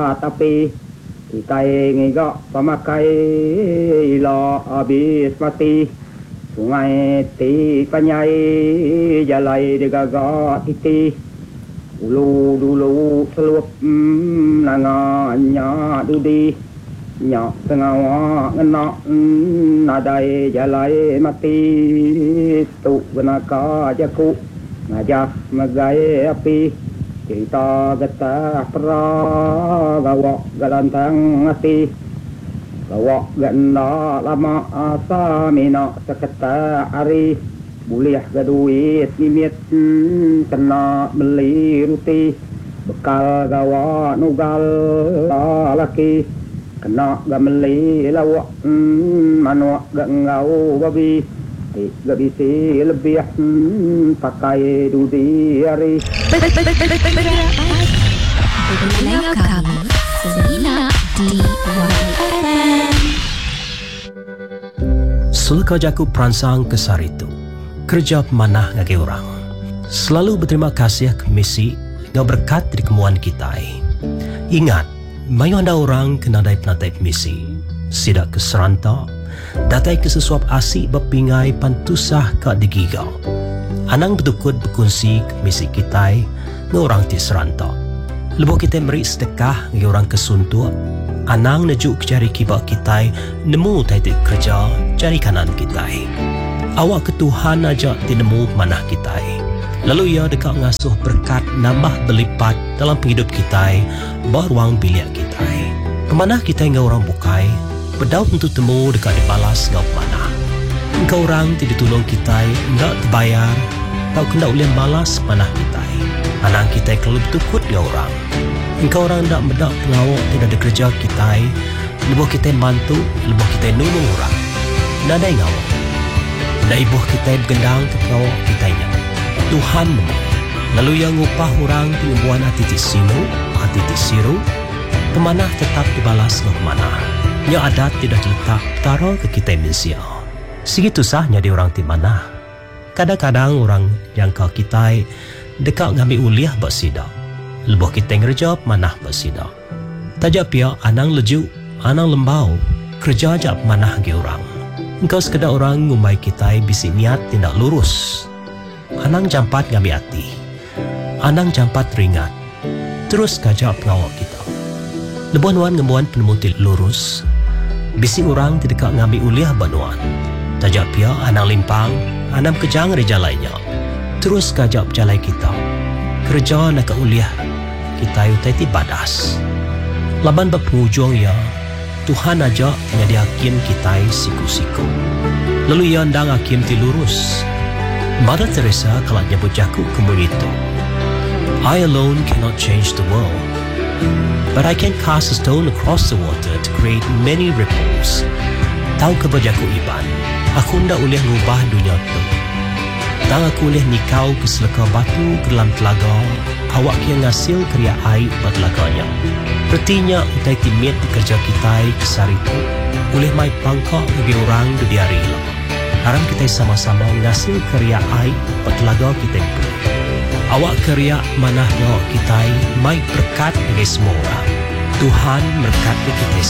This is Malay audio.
tapi kita ngigak pemakai ila habis mati sungai ti kanyai jalai digagak titi ulu dulu selup nanganya dudi nyak sengawa ngenak nadai jalai mati tu genaka jaku ngajak magai api kita getah pra gawak galantang hati gawak ganda lama asa mina seketa hari boleh gaduit mimit kena beli ruti bekal gawak nugal laki kena gameli lawak manuak gangau babi gak bisa lebih pakai dudi hari. Dengar kami Sejenak di YFM. Sulka jaku peransang kesar itu kerja pemanah ngagi orang. Selalu berterima kasih ke misi yang berkat di kemuan kita. Ingat, mayu anda orang kena dai penatai misi. Sidak ke serantak datai ke sesuap asik berpingai pantusah kak digigau. Anang bertukut berkongsi ke misi kita nge orang ti serantak. Lebuh kita beri sedekah nge orang kesuntuk. Anang nejuk ke jari kibak kita nemu taiti kerja jari kanan kita. Awak ke Tuhan ajak ti nemu manah kita. Lalu ia dekat ngasuh berkat nambah berlipat dalam penghidup kita baruang biliak kita. Pemanah kita nge orang bukai berdaut untuk temu dekat dibalas ngau mana. Engkau orang tidak tolong kita, enggak terbayar, tau kena ulian balas panah kita. Anak kita kalau bertukut ngau orang. Engkau orang tak mendak pengawak tidak ada kerja kita, lebuh kita mantu, lebuh kita nolong orang. Nada ngawak. Nada ibu kita bergendang ke pengawak kita nya. Tuhan nemu. Lalu yang upah orang penyembuhan hati tisinu, hati tisiru, pemanah tetap dibalas ngau mana. Yang adat tidak letak taruh ke kita manusia. Segitu sahnya di orang di mana. Kadang-kadang orang yang kau kita dekat ngambil uliah bersidak. Lebuh kita ngerjap manah bersidak. Tajak pihak anang lejuk, anang lembau, kerja ajak manah ke orang. Engkau sekedar orang ngumai kita bisi niat tindak lurus. Anang jampat ngambil hati. Anang jampat ringat. Terus kajak pengawak kita. Lebuan-wan ngemuan penemuti lurus. Bisi orang tidak ngambil uliah banuan. Tajak pia anang limpang, anam kejang reja lainnya. Terus kajak jalai kita. Kerja nak uliah kita yutai badas. Laban berpenghujung ya, Tuhan ajak nyadi hakim kita siku-siku. Lalu ia andang hakim ti lurus. Mother Teresa kalau nyebut jaku kemun itu. I alone cannot change the world. But I can cast a stone across the water to create many ripples. Tahu ke bajaku iban, aku ndak boleh ngubah dunia tu. Tang aku boleh nikau ke seleka batu ke dalam telaga, awak yang ngasil kriya air buat telaganya. Pertinya utai timit di kerja kita kesar itu, boleh mai pangkak bagi orang di hari hilang. Haram kita sama-sama ngasil kriya air buat telaga kita pun. Awak kerja manahnya kita mai berkat bagi semua orang. Tuhan berkati kita